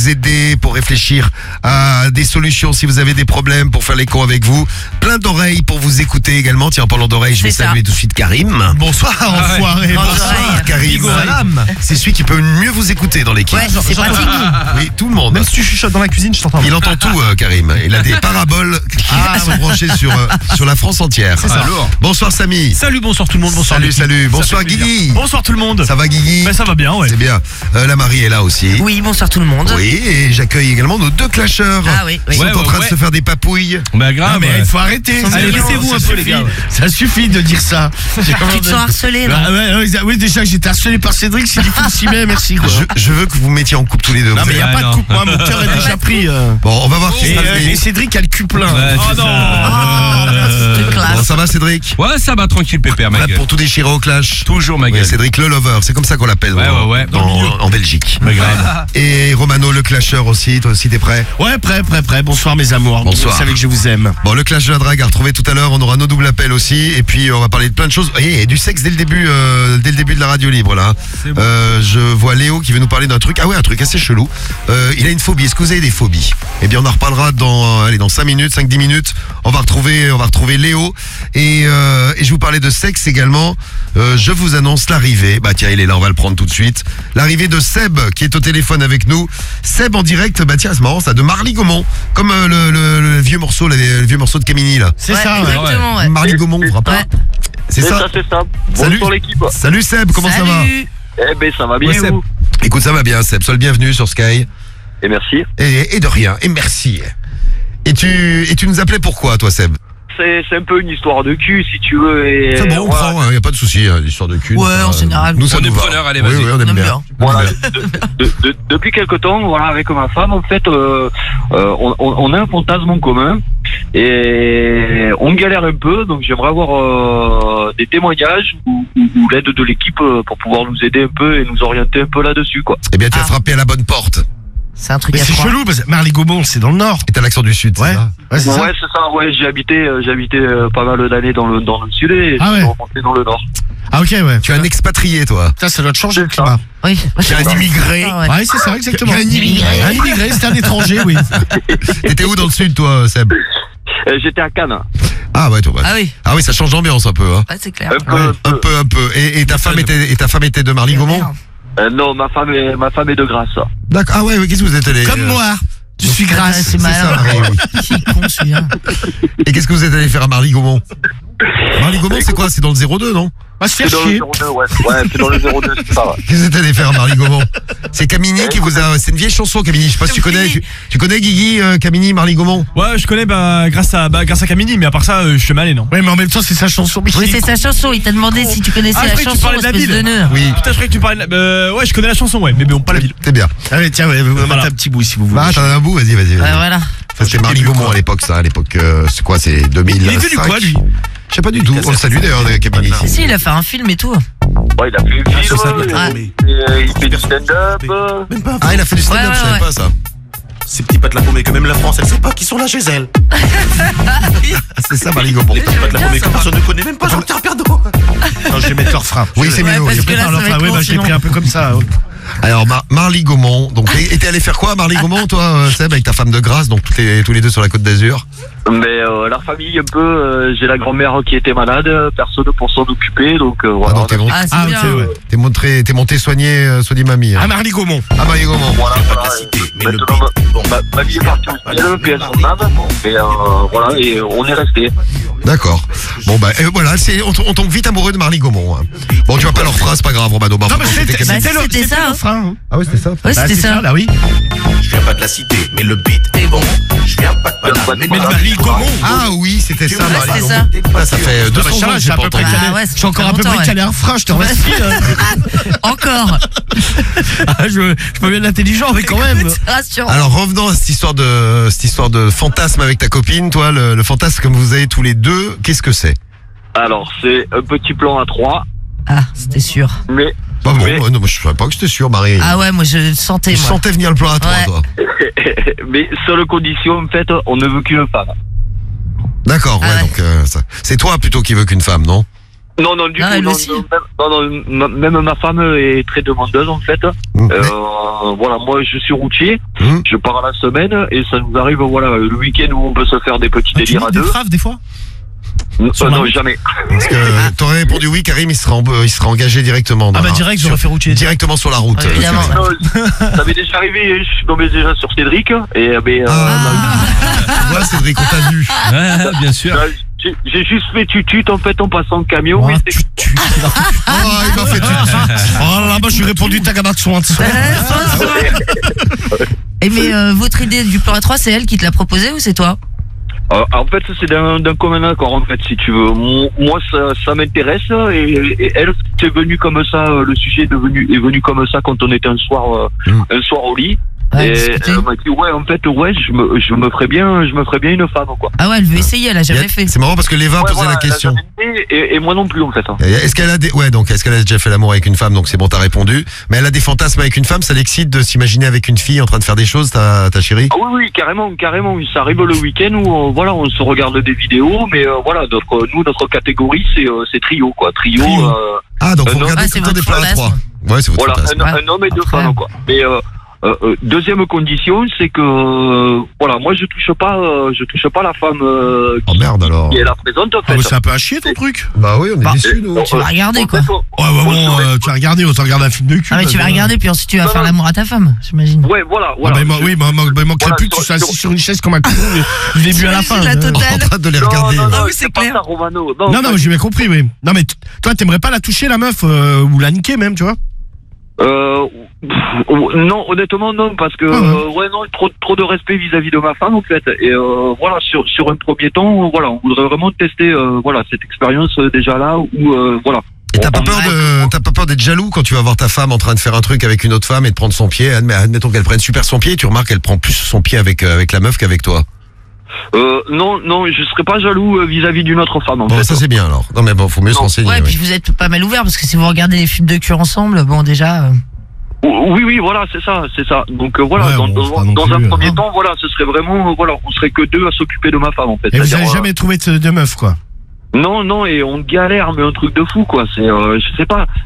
vous aider, pour réfléchir à des solutions si vous avez des problèmes, pour faire les cons avec vous. Plein d'oreilles pour vous écouter également. Tiens, en parlant d'oreilles, je vais saluer tout de suite Karim. Bonsoir, enfoiré. Bonsoir, Karim. C'est celui qui peut mieux vous écouter dans l'équipe. Ouais, c'est pratique. Oui, tout le monde. Même si tu chuchotes dans la cuisine, je t'entends. Il entend tout, Karim. Il a des paraboles qui sont branchées sur la France entière. C'est ça. Bonsoir, Samy. Salut, bonsoir tout le monde. Bonsoir. Salut. Bonsoir, Guigui. Bonsoir tout le monde. Ça va, Guigui? Ça va bien, ouais. C'est bien. La Marie est là aussi. Oui, bonsoir tout le monde. Oui, et j'accueille également nos deux clasheurs. Ah oui. Ils sont en train de se faire des papouilles. Bah grave. Ah, mais il faut arrêter. Allez, laissez-vous un peu les gars. Ça suffit de dire ça. Tu te sens harcelé là. Oui, déjà que j'étais harcelé par Cédric, c'est difficile, merci quoi. Je veux que vous mettiez en couple tous les deux. Non mais il n'y a pas de coupe, moi mon cœur est déjà pris. Bon, on va voir qui sera le Et Cédric a le cul plein. Oh non. Bon, ça va, Cédric? Ouais, ça va, tranquille, pépère, ma Prêt gueule. pour tout déchirer au clash? Toujours, ma Oui, gueule. Cédric le lover, c'est comme ça qu'on l'appelle Ouais. en Belgique. Pas grave. Et Romano le clasheur aussi, toi aussi t'es prêt? Ouais, prêt. Bonsoir mes amours. Bonsoir. Vous savez que je vous aime. Bon, le clash de la drague à retrouver tout à l'heure, on aura nos doubles appels aussi, et puis on va parler de plein de choses. Et du sexe dès le début de la radio libre là. Bon. Je vois Léo qui veut nous parler d'un truc. Ah ouais, un truc assez chelou. Il a une phobie. Est-ce que vous avez des phobies? Eh bien, on en reparlera dans 5-10 minutes. On va retrouver Léo et je vous parlais de sexe également. Je vous annonce l'arrivée. Bah tiens, il est là, on va le prendre tout de suite. L'arrivée de Seb qui est au téléphone avec nous. Seb en direct. Bah tiens, c'est marrant ça, de Marly Gaumont, comme le vieux morceau, le vieux morceau de Camini là. C'est ça, ouais. Exactement, ouais. Marly Gaumont, vous vous rappelez? Ouais. C'est ça. C'est ça. Salut. Bonjour l'équipe. Salut Seb, comment ça va? Salut. Eh ben ça va bien Ouais, Seb. vous. Écoute, ça va bien Seb, sois le bienvenu sur Sky. Et merci. Et de rien, et merci. Et tu nous appelais pourquoi toi Seb? C'est un peu une histoire de cul si tu veux. Et C'est bon, on prend, y a pas de souci, l'histoire de cul. Ouais, en général. Nous ça On nous est va. preneurs, allez, Oui, vas-y. oui, on aime bien. Voilà. Depuis quelque temps, voilà, avec ma femme, en fait, on a un fantasme en commun et on galère un peu. Donc j'aimerais avoir des témoignages ou l'aide de l'équipe pour pouvoir nous aider un peu et nous orienter un peu là-dessus, quoi. Eh bien, tu as frappé à la bonne porte. C'est un truc Mais à c'est trois. chelou parce que Marly Gaumont, c'est dans le nord. Et t'as l'accent du sud, Ouais. c'est ça? Ouais, c'est ça. Ouais, c'est ça. Ouais, j'ai habité pas mal d'années dans le sud et Ah je ouais. suis remonté dans le nord. Ah ok, ouais. Tu es un expatrié, toi. Putain, ça doit te changer le C'est ça. climat. Oui. Tu es un immigré. Ah, ouais. Ouais, c'est ça, exactement. Un immigré. Un immigré, c'est un étranger, oui. T'étais où dans le sud, toi, Seb? J'étais à Cannes. Ah ouais, toi. Ouais. Ah oui. Ah oui, ça change d'ambiance un peu. Hein. Ouais, c'est clair. Un peu. Un peu. Et ta femme était de Marly Gaumont? Non, ma femme est de Grasse. D'accord. Ah ouais, qu'est-ce que vous êtes allé? Comme moi. Je suis grasse. C'est ça, malin. Marie, oui. Qui con celui-là. Et qu'est-ce que vous êtes allé faire à Marly Gaumont? Marly Gaumont, c'est quoi? C'est dans le 02, non? Va se faire C'est dans le chier. 02, ouais. Ouais, c'est dans le 02, c'est ça, ouais. Qu'est-ce que vous êtes allé faire à Marly Gaumont? C'est Camini qui vous a. C'est une vieille chanson, Camini. Je sais pas si tu connais. Tu connais Guigui, Camini, Marly Gaumont? Ouais, je connais grâce à Camini, mais à part ça, je suis mal allé, non. Ouais, mais en même temps, c'est sa chanson. Oui, c'est sa chanson. Il t'a demandé si tu connaissais Ah, je la croyais que tu chanson, parlais de la espèce ville. de nœud. Oui. Putain, je croyais que tu parlais de ouais, je connais la chanson, ouais, mais bon, pas la ville. C'est bien. Allez, tiens, ouais, vous mettez un petit bout si vous voulez. Bah, t'en as un bout, vas-y. Ouais, voilà. Ça, c'était Marly Gaumont à l'époque, ça. À l'époque, c'est quoi? C'est 2005. Il est devenu quoi, lui? Je sais pas du tout. On le salue d'ailleurs, Camini. Si, il a fait un film et tout. Ouais, il a fait un film, Ouais. il fait du stand-up. Ah, il a fait du stand-up, Ouais, je savais ouais. pas ça. Ces petits pattes la paumée que même la France, elle sait pas qui sont là chez elle. C'est ça, Marly Gaumont. Les petits pattes la paumée que personne ne connaît, même pas Jean-Pierre Pernaut. Non, je vais mettre leur frein. Oui, c'est Ouais, mieux. parce oui. que là, ça va être Ouais, long, bah, je l'ai sinon. pris un peu comme ça. Alors, Marly Gaumont. Donc, et t'es allé faire quoi à Marly Gaumont, toi, Seb, avec ta femme de grâce, donc tous les deux sur la Côte d'Azur? Mais la famille, un peu, j'ai la grand-mère qui était malade, personne pour s'en occuper, donc Ah, voilà. donc Ah, c'est Ah, bien. ok, ouais. t'es monté soigner mamie. À Hein. Marly Gaumont. Ah, Marly Gaumont. Voilà, Pas de la cité, mais le Maintenant, beat. Bon, ma vie est partie au ciel, puis elle s'en âme, et voilà, et on est resté. D'accord. Bon, bah, voilà, on tombe vite amoureux de Marly Gaumont. Hein. Bon, tu vas pas leur phrase, c'est pas grave, Romano. Non, mais c'était Bah, le c'était ça, hein. frein. Ah, ouais, c'était ça. Ouais, Bah, c'était c'est ça. là, oui. Je viens pas de la cité, mais le beat est bon. Je viens pas de Paname, Mais Marly Gaumont. Ah, oui, c'était ça, Ouais, Marly c'était Gaumont. ça. Ah, ça fait 200 Bah, ans que j'ai j'ai à pas peu près entendu. Ah, calé. ouais, J'ai encore à peu longtemps, près ouais. calé un frein, je te remercie. Encore. Ah, je peux bien de l'intelligent, mais quand même. C'est rassurant. Alors revenons à cette histoire de fantasme avec ta copine, toi, le fantasme que vous avez tous les deux, qu'est-ce que c'est? Alors, c'est un petit plan à 3, Ah, c'était sûr. mais Pas bon, Mais- non, moi, je savais pas que j'étais sûr, Marie. Ah ouais, moi je le sentais. Tu Moi. sentais venir le plan à toi, Ouais. toi. mais seule condition, en fait, on ne veut qu'une femme. D'accord, Ah ouais, ouais. donc c'est toi plutôt qui veux qu'une femme, non? Non, non, du Ah, tout. elle Non, aussi. même ma femme est très demandeuse en fait. Voilà, moi je suis routier, je pars à la semaine et ça nous arrive voilà le week-end où on peut se faire des petits Tu délires à niques des deux. fraves des fois? Non, jamais. Parce que t'aurais répondu oui, Karim, il sera engagé directement. Ah bah direct, j'aurais fait routier. Directement sur la route. Ouais, évidemment. Karim. Non, ça m'est déjà arrivé, je suis tombé déjà sur Cédric et Tu vois, Cédric, on t'a vu. Ouais, bien sûr. j'ai juste fait tutut en fait en passant le camion. Oh, mais c'est- Oh, il m'a fait Oh là, moi, je lui ai répondu Tagada de soin. Et mais votre idée du plan A3, c'est elle qui te l'a proposé ou c'est toi? En fait, c'est d'un commun accord, en fait, si tu veux. Moi, ça m'intéresse, et elle, c'est venu comme ça, le sujet est venu comme ça quand on était un soir au lit. Ouais, et discuter. elle m'a dit, ouais, en fait, ouais, je me ferais bien une femme, quoi. Ah ouais, elle veut essayer, elle a jamais fait. C'est marrant parce que Léva Ouais, posait voilà, la question. elle a jamais fait, et moi non plus, en fait. Est-ce qu'elle a est-ce qu'elle a déjà fait l'amour avec une femme, donc c'est bon, t'as répondu. Mais elle a des fantasmes avec une femme, ça l'excite de s'imaginer avec une fille en train de faire des choses, ta chérie? Ah oui, carrément. Ça arrive le week-end où, voilà, on se regarde des vidéos, mais voilà, notre catégorie, c'est trio, quoi. Trio. Ah, donc vous non. regardez Ah, tout c'est le temps des votre plans à trois. fantasme. Ouais, c'est votre Voilà, fantasme. un homme et deux Après. femmes, quoi. Mais deuxième condition, c'est que voilà, moi je touche pas la femme Oh merde alors. qui est la présente en Ah, fait. mais c'est un peu à chier ton truc. Bah oui, on est Bah, déçus, nous. Tu vas regarder En quoi. fait, Ouais, bah bon, tu vas regarder, autant regarder un film de cul. Ah mais tu vas regarder puis ensuite tu vas faire l'amour à ta femme, j'imagine. ouais, voilà. Ah bah, oui, il manquerait Voilà, plus que tu sois assis sur une chaise comme un con. Je l'ai vu à la fin. La hein. totale. En train de les Non, regarder. non, ouais. non, Ah oui, c'est c'est pas clair. ça, Romano. Non, non, j'ai bien compris, oui. Non, mais toi, t'aimerais pas la toucher, la meuf, ou la niquer même, tu vois? Non, honnêtement non, parce que ouais, non, trop de respect vis-à-vis de ma femme en fait. Et voilà, sur un premier temps, voilà, on voudrait vraiment tester voilà cette expérience déjà là où voilà. Et t'as pas peur d'être jaloux quand tu vas voir ta femme en train de faire un truc avec une autre femme et de prendre son pied. Admettons qu'elle prenne super son pied et tu remarques qu'elle prend plus son pied avec la meuf qu'avec toi. Non, je serais pas jaloux vis-à-vis d'une autre femme en Bon, fait. ça c'est bien alors. Non mais bon, faut mieux se renseigner. Ouais, oui. puis vous êtes pas mal ouvert parce que si vous regardez des films de cul ensemble, bon déjà. Oui, voilà, c'est ça. Donc voilà, Ouais, bon, c'est pas non dans un plus, premier temps, voilà, ce serait vraiment, voilà, on serait que deux à s'occuper de ma femme en fait. Et vous C'est-à-dire, avez jamais trouvé de meuf, quoi? Non, et on galère, mais un truc de fou, quoi. C'est, je sais pas,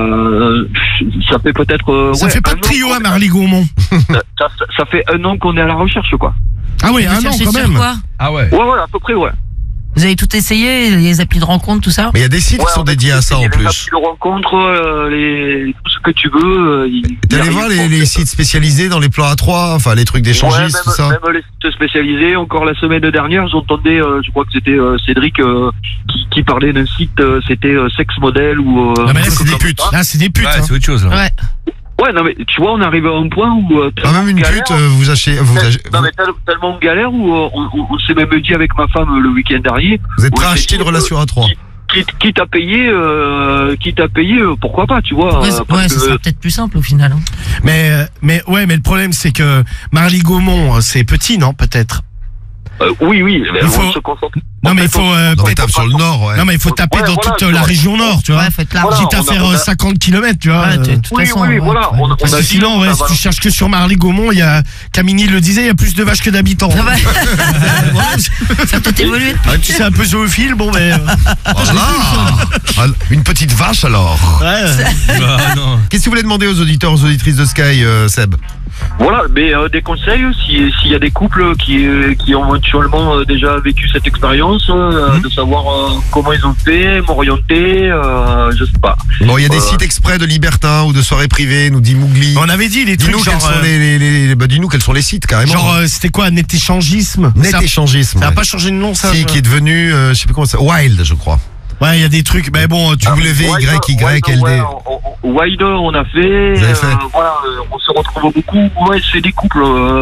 ça fait peut-être. Ça ouais, fait pas un de an trio qu'on- à Marly Gaumont. ça fait un an qu'on est à la recherche, quoi. Ah oui, Vous un an cherchez quand sur même. quoi? Ah ouais. Ouais, à peu près, ouais. Vous avez tout essayé, les applis de rencontre, tout ça? Mais il y a des sites qui sont dédiés à ça en Il y a les plus. applis de rencontre, tout ce que tu veux. T'es allé voir les sites spécialisés dans les plans A3, enfin les trucs d'échangistes, tout ça? Même les sites spécialisés. Encore la semaine dernière, j'entendais, je crois que c'était Cédric qui parlait d'un site, c'était Sex Model ou. Ah, mais là, un c'est truc des comme putes. ça. Là, c'est des putes. Ouais, hein. c'est autre chose. Là. Ouais. Ouais, non mais tu vois, on arrive à un point où. Ah, même une galère, pute, vous achetez. Vous tellement on galère où on s'est même dit avec ma femme le week-end dernier. êtes prêt à on s'est acheter dit, une relation à 3? Quitte à payer, pourquoi pas, tu vois. Ouais, parce ouais, ça que- sera peut-être plus simple au final. hein. Mais le problème, c'est que Marly Gaumont, c'est petit, non, peut-être? oui, mais Il faut- on se concentre. Non, mais il faut, Non, mais tape sur le nord, ouais. non, mais il faut taper Ouais, dans voilà, toute c'est la vrai. région nord, tu vois. Ouais, faut être large. Voilà. Quitte à on a- faire on a- 50 km, tu vois. Ouais, de toute Oui, façon. oui, ouais, voilà, ouais. on a Parce que dit, sinon, ouais, ça si va. tu cherches que sur Marly Gaumont, il y a, Camini le disait, il y a plus de vaches que d'habitants. Ça va, Ouais, ça a peut-être évolué. tu sais, un peu zoophile, bon, mais. Voilà. Une petite vache alors. Ouais. Ah, non. Qu'est-ce que vous voulez demander aux auditeurs, aux auditrices de Sky, Seb? Voilà, mais des conseils s'il y a des couples qui ont éventuellement déjà vécu cette expérience, de savoir comment ils ont fait, m'orienter, je sais pas. Bon, il y a des sites exprès de libertins ou de soirées privées, nous dit Mougli. On avait dit les trucs Dis-nous quels genre. sont dis-nous quels sont les sites carrément. C'était quoi, net échangisme? Net Ça- échangisme. Ça n'a ouais. pas changé de nom, ça? Si, qui est devenu, je sais plus comment ça, Wild, je crois. Ouais, il y a des trucs, mais bon, tu voulais. WYYLD. Wider, on a fait. Vous avez fait voilà, on se retrouve beaucoup. Ouais, c'est des couples.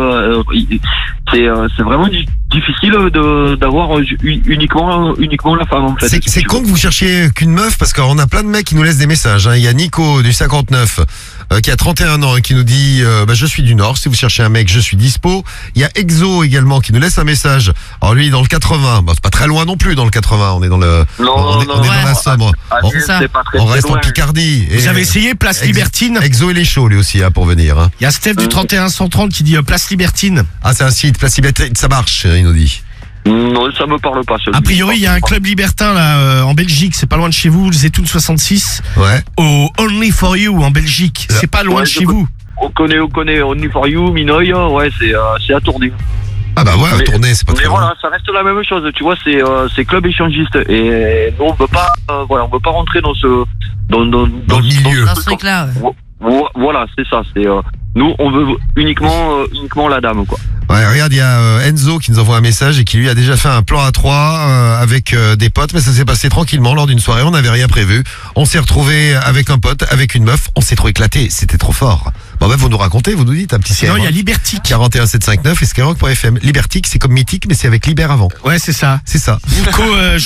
C'est vraiment difficile d'avoir uniquement la femme en fait. C'est con que vous cherchiez qu'une meuf parce qu'on a plein de mecs qui nous laissent des messages. Hein. Il y a Nico du 59 qui a 31 ans et qui nous dit je suis du Nord. Si vous cherchez un mec, je suis dispo. Il y a Exo également qui nous laisse un message. Alors lui dans le 80. Bah, c'est pas très loin non plus dans le 80. On est dans le. on est dans la Somme. C'est ça. pas très, On très reste en loin. Picardie. Vous Et avez essayé Place Libertine? Exo il est chaud lui aussi pour venir. Hein. Il y a Steph du 31 130 qui dit Place Libertine. Ah c'est un site Place Liberté, ça marche il nous dit. Non, ça me parle pas. A priori, il y a un club libertin là en Belgique, c'est pas loin de chez vous, le Zetoun 66, Ouais. au Only for You en Belgique. C'est pas loin Ouais, de chez vous. On connaît Only for You, Minoy, ouais, c'est à tourner. Ah bah ouais, Mais- tourner, c'est pas Mais très loin. voilà, ça reste la même chose, tu vois, c'est club échangiste et nous on veut pas, on veut pas rentrer dans ce, dans Dans le milieu. Dans ce truc-là. Ouais. Voilà, c'est ça, nous on veut uniquement la dame, quoi. Ouais, regarde, il y a Enzo qui nous envoie un message et qui lui a déjà fait un plan à 3 avec des potes, mais ça s'est passé tranquillement lors d'une soirée, on n'avait rien prévu. On s'est retrouvé avec un pote, avec une meuf, on s'est trop éclaté, c'était trop fort. Bon bah vous nous racontez, vous nous dites un petit Sinon, il y a Skyrock. Libertic. 41759 et Skyrock.fm. Libertic, c'est comme mythique, mais c'est avec Liber avant. Ouais, c'est ça. C'est ça. Nico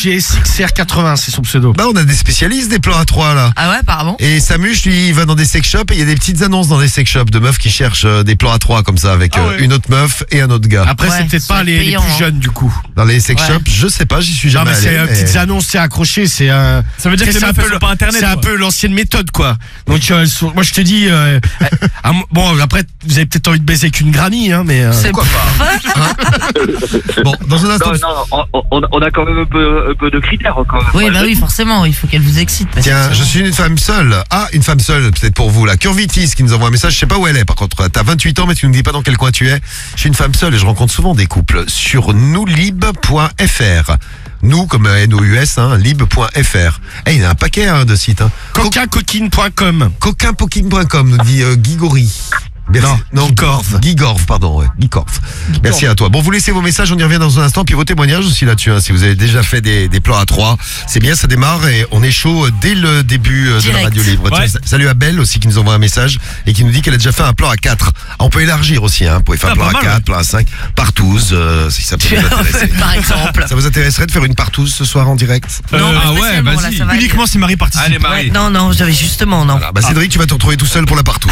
GSXR80, c'est son pseudo. Bah on a des spécialistes des plans à 3 là. Ah ouais, apparemment. Et Samuche, lui, il va dans des sex shops et il y a des petites annonces dans des sex shops de meufs qui cherchent des plans à 3 comme ça avec une autre meuf et un autre gars. Après, Ouais, c'est peut-être ça pas va être les payant, plus hein. jeunes du coup. Dans les sex Ouais. shops, je sais pas, j'y suis Non, jamais mais c'est allé. petites annonces, c'est accroché, c'est un. Ça veut dire que les c'est meufs, elles sont pas internet, C'est un quoi. peu l'ancienne méthode, quoi. Donc, moi, je te dis, bon, après, vous avez peut-être envie de baiser avec une granny, hein, mais. C'est Pourquoi pas Bon, dans un instant. Non, on a quand même un peu de critères, quand même. Oui, bah oui, forcément, il faut qu'elle vous excite. parce que Tiens, sinon- je suis une femme seule. Ah, une femme seule, peut-être pour vous, là. Curvitis qui nous envoie un message, je sais pas où elle est, par contre. T'as 28 ans, mais tu ne me dis pas dans quel coin tu es. Je suis une femme seule et je rencontre souvent des couples sur noulib.fr. Nous, comme NOUS, hein, lib.fr. Eh, il y a un paquet de sites. Hein. Coquincoquine.com. Coquinpoking.com, nous dit Guy Gory. Merci. Non, Guy Gorve. Guy Gorve, pardon, ouais. Guy Gorve. Merci à toi. Bon, vous laissez vos messages, on y revient dans un instant, puis vos témoignages aussi là-dessus, hein, si vous avez déjà fait des plans à 3. C'est bien, ça démarre et on est chaud dès le début de la Direct. radio libre. Ouais. Tiens, salut à Belle aussi qui nous envoie un message et qui nous dit qu'elle a déjà fait un plan à 4. Ah, on peut élargir aussi, hein. Vous pouvez faire un Ah, plan pas à mal, 4, plan à 5, partouze, si ça peut vous intéresser. Par exemple. Ça vous intéresserait de faire une partouze ce soir en direct? Non, pas ah ouais, spécialement, là, vas-y. ça va aller. Uniquement si Marie participe. Allez, Marie. Ouais, non, j'avais justement, non. Voilà, bah Cédric, tu vas te retrouver tout seul pour la partouze.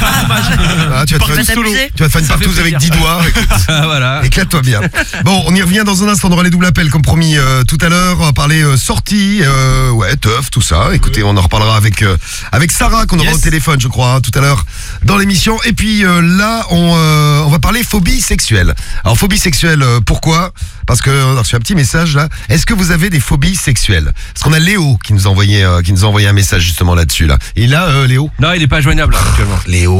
Ah, tu vas te Tu vas faire t'amuser. tu vas te faire une partouze avec 10 doigts. Ah, voilà. Éclate-toi bien. Bon, on y revient dans un instant. On aura les doubles appels comme promis tout à l'heure. On va parler sortie, ouais, teuf, tout ça. Écoutez, on en reparlera avec Sarah qu'on aura au téléphone, je crois, hein, tout à l'heure dans l'émission. Et puis là, on va parler phobie sexuelle. Alors phobie sexuelle, pourquoi? Parce que on a reçu un petit message là. Est-ce que vous avez des phobies sexuelles? Parce qu'on a Léo qui nous a envoyé un message justement là-dessus là. Et là, Léo. Non, il est pas joignable là, actuellement.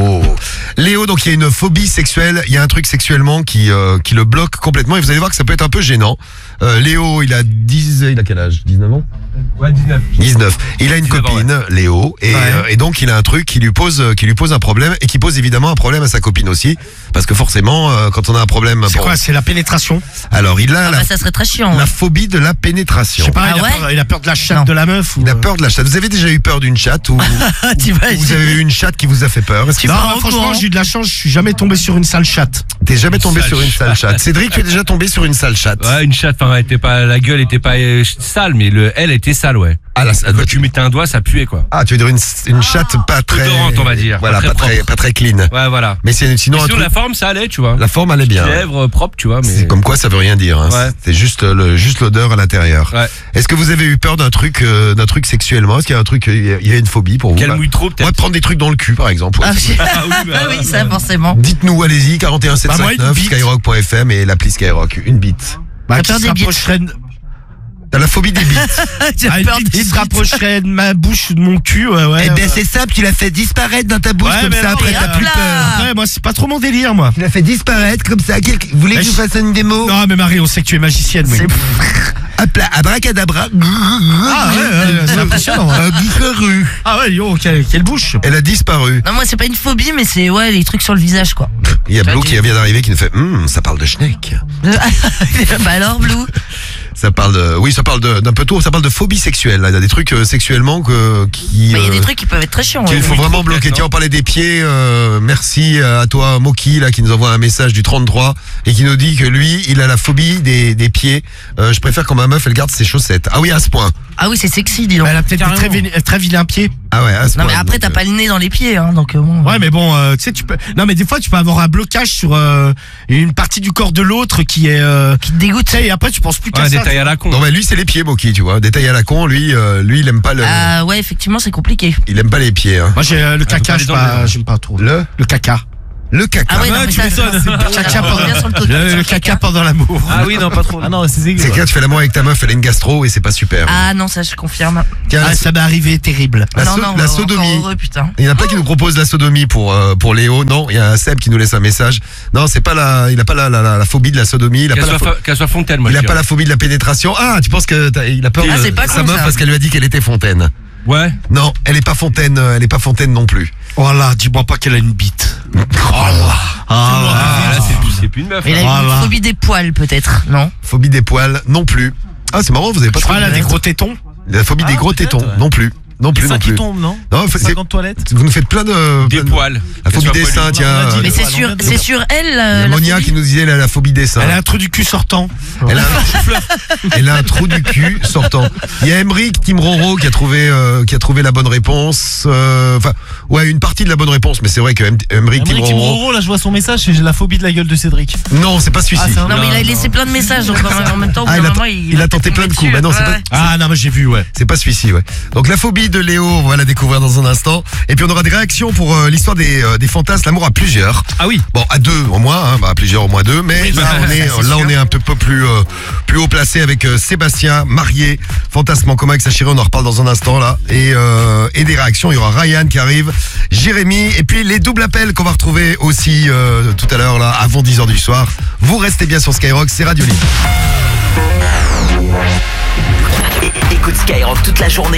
Léo, donc il y a une phobie sexuelle, il y a un truc sexuellement qui le bloque complètement et vous allez voir que ça peut être un peu gênant. Léo, il a quel âge? 19 ans? Ouais, 19. 19. Il a une 19 ans, copine, Léo, et donc il a un truc qui lui pose un problème et qui pose évidemment un problème à sa copine aussi, parce que forcément, quand on a un problème, C'est quoi? C'est la pénétration? alors il a Ah bah, ça serait très chiant. la ouais. phobie de la Je pénétration. sais pas, Ah ouais? il a peur de la chatte Non. de la meuf ou... Il a peur de la chatte. Vous avez déjà eu peur d'une chatte ou vous avez eu une chatte qui vous a fait peur? Est-ce que Tu Non, pars au franchement, courant. j'ai eu de la chance, je suis jamais tombé sur une sale chatte. t'es jamais tombé Sale sur une sale chatte? Cédric, tu es déjà tombé sur une sale chatte? Ouais, une chatte, enfin, la gueule était pas sale, mais elle était sale, ouais. Ah, Quand tu mettais un doigt, ça puait, quoi. Ah, tu veux dire une chatte pas très Odorante, on va dire. Voilà, Pas très pas très clean. Ouais, voilà. Mais sinon Mais un sinon, truc, la forme, ça allait, tu vois. la forme allait bien. Lèvres propres, tu vois, mais. C'est comme quoi ça veut rien dire. Hein. Ouais. C'est juste l'odeur à l'intérieur. Ouais. Est-ce que vous avez eu peur d'un truc sexuellement? Est-ce qu'il y a un truc, il y a une phobie pour vous? Quelle mouille trop, On va peut-être. prendre des trucs dans le cul, par exemple. Ouais. Ah, Ah oui, bah, ah oui, ça, forcément. Dites-nous, allez-y, 41 Bah, moi, 759, une bite. skyrock.fm et l'appli Skyrock. Une bite. Bah, T'as qui peur se des bites? rapprocherait de... T'as la phobie des bites. J'ai Ah, une peur bite des qui se bites. rapprocherait de ma bouche ou de mon cul, ouais. c'est simple, tu l'as fait disparaître dans ta bouche Ouais, mais non, mais hop là. Ouais, moi, c'est pas trop mon délire, moi. Tu l'as fait disparaître comme ça. Vous voulez que je vous fasse une démo? Non, mais Marie, on sait que tu es magicienne, oui. Hop là, abracadabra. Ah, ouais, c'est impressionnant. hein. Disparu. Ah ouais, yo, quelle bouche. Elle a disparu. Non, moi, c'est pas une phobie, mais c'est, ouais, les trucs sur le visage, quoi. Il y a Blue qui vient d'arriver qui nous fait ça parle de schneck. Bah alors, Blue. Ça parle d'un peu tout, ça parle de phobie sexuelle. Là. Il y a des trucs sexuellement qui Bah, il y a des trucs qui peuvent être très chiants. qu'il ouais. faut vraiment bloquer. Tiens, on parlait des pieds. Merci à toi, Moki, là, qui nous envoie un message du 33 et qui nous dit que lui, il a la phobie des pieds. Je préfère quand ma meuf, elle garde ses chaussettes. Ah oui, à ce point. Ah oui, c'est sexy, dis donc. Bah, elle a peut-être des très vilains pieds. Ah ouais, à ce Non, point. mais après, Donc, t'as pas le nez dans les pieds, hein, donc bon. Ouais, mais bon, tu sais, tu peux. Non, mais des fois, tu peux avoir un blocage sur une partie du corps de l'autre qui est. Qui te dégoûte. Tu sais, et après, tu penses plus qu'à Ouais, ça. détail à la con. Non, mais lui, c'est les pieds, Moki, tu vois. Détail à la con, lui, il aime pas Ah ouais, effectivement, c'est compliqué. il aime pas les pieds. Hein. Moi, j'ai le peut caca, pas les dents, j'aime pas trop. Le caca. Le caca. Ah oui, non, mais tu ça, m'étonnes. caca bien sur le coca. Le caca pendant l'amour. Ah oui, non, pas trop. Ah non, c'est C'est dégueu. que tu fais l'amour avec ta meuf, elle a une gastro et c'est pas super. Ah non, ça je confirme. Tiens, Ah, ça m'est arrivé terrible. Non, non, la encore sodomie. heureux, putain. Il n'y en a pas qui nous propose la sodomie pour Léo. Non, il y a Seb qui nous laisse un message. Non, c'est pas il a pas la phobie de la sodomie. Il a pas Qu'elle soit fontaine, moi. il je a dirais. pas la phobie de la pénétration. Ah, tu penses que il a peur Ah, de c'est pas sa con, meuf ça. parce qu'elle lui a dit qu'elle était fontaine. Ouais. Non, elle est pas fontaine non plus. Voilà, dis-moi pas qu'elle a une bite. Ah, là, c'est plus une meuf. Il a hein. une phobie des poils, peut-être, non? Phobie des poils non plus. Ah, c'est marrant, vous avez pas Je crois trouvé qu'elle a des gros tétons. la phobie des Ah, gros peut-être, tétons ouais. non plus. Non plus, Les seins non qui plus. tombent, non Non, c'est- 50 toilettes. vous nous faites plein de Des poils. La phobie Qu'elle des soit seins, poilue. tiens. dit Mais Ouais, c'est sur elle, Il y a la Monia phobie. qui nous disait elle a la phobie des seins. Elle a un trou du cul sortant. Elle a un trou du cul sortant. Il y a Emeric Timroro qui a trouvé la bonne réponse. Enfin, ouais, une partie de la bonne réponse, mais c'est vrai que Emeric Timroro. Timroro, là je vois son message, j'ai la phobie de la gueule de Cédric. Non, c'est pas celui-ci. Ah, c'est un- Non, mais il a laissé plein de messages, donc en même temps, au bout Ah, d'un moment, il a tenté plein de coups. Bah non, c'est pas- Ah non, mais j'ai vu, ouais. C'est pas celui-ci, ouais. Donc la phobie de Léo, on va la découvrir dans un instant. Et puis on aura des réactions pour l'histoire des fantasmes, l'amour à plusieurs. Ah oui. Bon, à deux au moins, hein, bah, à plusieurs au moins deux, mais là on est un peu plus haut placé avec Sébastien, marié, fantasme en commun avec sa chérie, on en reparle dans un instant là. Et des réactions, il y aura Ryan qui arrive, Jérémy, et puis les doubles appels qu'on va retrouver aussi tout à l'heure là, avant 10h du soir. Vous restez bien sur Skyrock, c'est Radio Libre. Écoute Skyrock toute la journée.